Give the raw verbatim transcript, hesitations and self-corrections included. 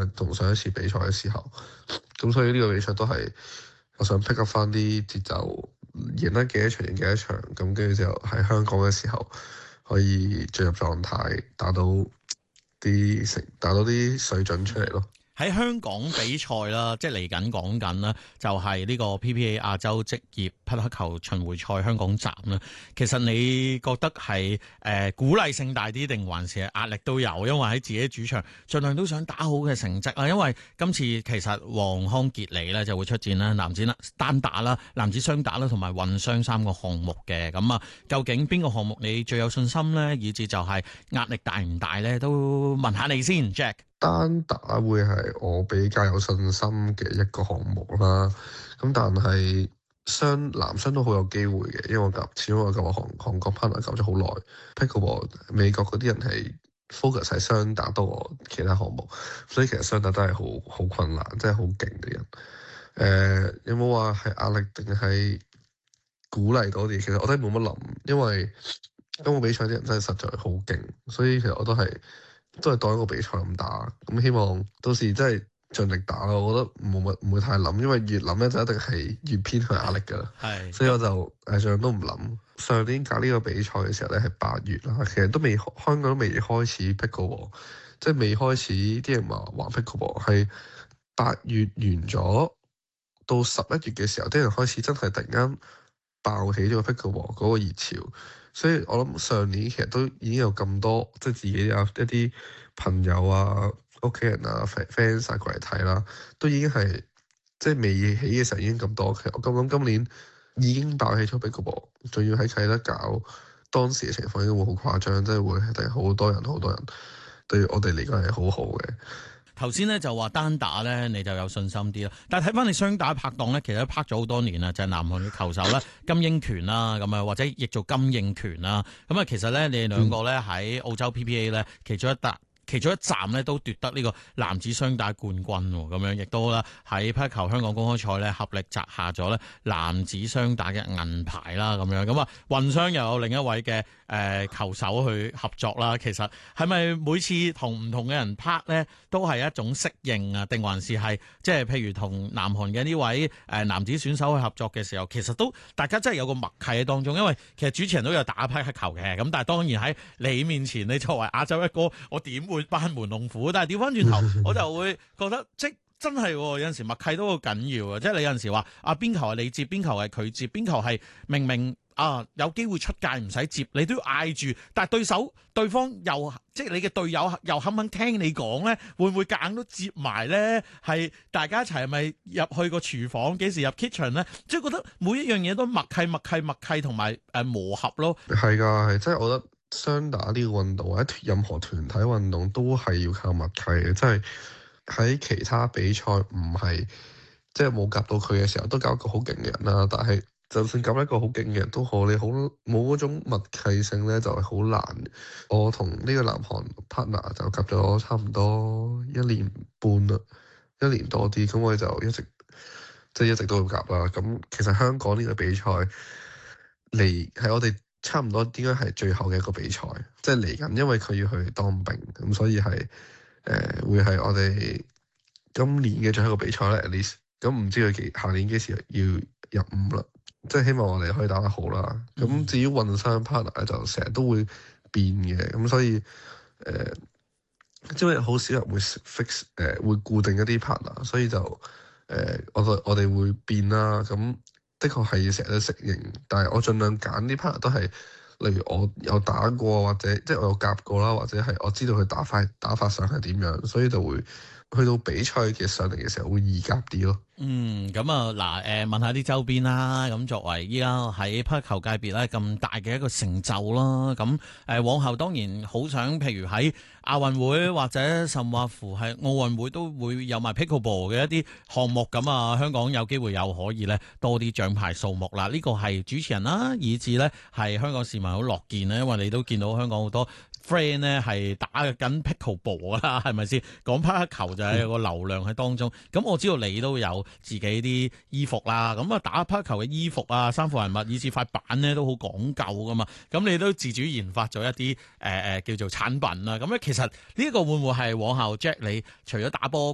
係同上一次比賽嘅時候。咁所以呢個比賽都係我想 pick up 翻啲節奏，贏得幾多場贏幾多場，咁跟住就喺香港嘅時候可以進入狀態，打到啲成打到啲水準出嚟咯。 喺香港比賽啦，即係嚟緊講緊啦，就係呢個 P P A 亞洲職業匹克球巡迴賽香港站啦。其實你覺得係誒、呃、鼓勵性大啲，定還是壓力都有？因為喺自己主場，盡量都想打好嘅成績啦。因為今次其實黃康傑尼咧就會出戰啦，男子單打啦、男子雙打啦，同埋混雙三個項目嘅。咁啊，究竟邊個項目你最有信心呢？以至就係壓力大唔大呢？都問下你先 ，Jack。 單打會係我比較有信心嘅一個項目啦，咁但係雙男雙都好有機會嘅，因為我夾始終我夾個韓韓國 partner 夾咗好耐 Pickleball 美國嗰啲人係 focus 喺雙打多過其他項目，所以其實雙打都係好好困難，真係好勁嘅人。誒、呃、有冇話係壓力定係鼓勵多啲？其實我都係冇乜諗，因為今個比賽啲人真係實在好勁，所以其實我都係。都係當一個比賽咁打，咁希望到時真係盡力打咯。我覺得冇乜唔會太諗，因為越諗咧就一定係越偏向壓力㗎啦。係，所以我就誒上都唔諗。上年搞呢個比賽嘅時候咧係八月啦，其實都未香港都未開始 Pickleball，即係未開始啲人話玩 Pickleball，係八月完咗到十一月嘅時候，啲人開始真係突然間爆起咗個 Pickleball 嗰個熱潮。所以我諗上年其實都已經有咁多，即係自己有一啲朋友啊、屋企人啊、fans 啊過嚟睇啦，都已經係即係未起嘅時候已經咁多。其實我咁諗今年已經爆起咗 Pickleball，仲要喺啟德搞，當時嘅情況應該會好誇張，即係會一定好多人好多人，對我哋嚟講係好好嘅。 頭先咧就話單打咧你就有信心啲啦，但係睇翻你雙打拍檔咧，其實都拍咗好多年啦，就係、是、南韓嘅球手啦，金英權啦，咁啊或者亦做金應權啦，咁啊其實咧你哋兩個咧喺澳洲 P P A 咧其中一搭。其中一站咧都奪得呢個男子雙打冠軍喎，咁樣亦都啦喺匹克球香港公開賽咧合力摘下咗咧男子雙打嘅銀牌啦，咁樣咁啊混雙又有另一位嘅誒、呃、球手去合作啦。其實係咪每次同唔同嘅人拍咧都係一種適應啊？定還是係即係譬如同南韓嘅呢位誒男子選手去合作嘅時候，其實都大家真係有個默契喺當中，因為其實主持人都有打匹克球嘅，咁但係當然喺你面前，你作為亞洲一哥，我點會班門弄斧？但係調翻轉頭，我就會覺得即真係有陣時默契都好緊要啊！即係你有陣時話啊，邊球係你接，邊球係佢接，邊球係明明啊有機會出界唔使接，你都要嗌住。但係對手對方又即係你嘅隊友又肯唔肯聽你講咧？會唔會夾硬都接埋咧？係大家一齊係咪入去個廚房？幾時入 kitchen 咧？即係覺得每一樣嘢都默契、默契、默契同埋誒磨合咯。 係㗎，係即係我覺得。雙打呢個運動或者任何團體運動都係要靠默契嘅，即係喺其他比賽唔係即係冇夾到佢嘅時候，都搞一個好勁嘅人啦。但係就算夾一個好勁嘅人都好，你好冇嗰種默契性咧，就係好難。我同呢個南韓 partner 就夾咗差唔多一年半啦，一年多啲，咁我就一直即係一直都要夾啦。咁其實香港呢個比賽嚟係我哋。差唔多應該係最後嘅一個比賽，即係嚟緊，因為佢要去當兵，咁所以係誒、呃、會係我哋今年嘅最後一個比賽咧。at least，咁唔知佢幾下年幾時要入伍啦，即係希望我哋可以打得好啦。咁、嗯、至於混雙 partner 咧，就成日都會變嘅，咁所以誒、呃，因為好少人會 fix 誒、呃、會固定一啲 partner，所以就誒、呃、我我哋會變啦，咁。的確係要成日都適應，但係我盡量揀啲 partner 都係，例如我有打過或者即係我有夾過啦，或者係我知道佢打法打法上係點樣，所以就會去到比賽嘅上嚟嘅時候會易夾啲咯。 嗯，咁啊嗱，誒問下啲周邊啦，咁作為依家喺匹克球界別咧咁大嘅一個成就啦，咁誒往後當然好想，譬如喺亞運會或者甚或乎係奧運會都會有埋 Pickleball 嘅一啲項目咁啊，香港有機會又可以咧多啲獎牌數目啦。呢個係主持人啦，以至咧係香港市民好樂見咧，因為你都見到香港好多 friend 咧係打緊 Pickleball 啦，係咪先？講匹克球就係有個流量喺當中，咁我知道你都有自己啲衣服啦，咁啊打匹克球嘅衣服啊、衫褲鞋襪，以至塊板咧都好講究噶嘛。咁你都自主研發咗一啲誒誒叫做產品啦。咁咧其實呢一個會唔會係往後 Jack 你除咗打波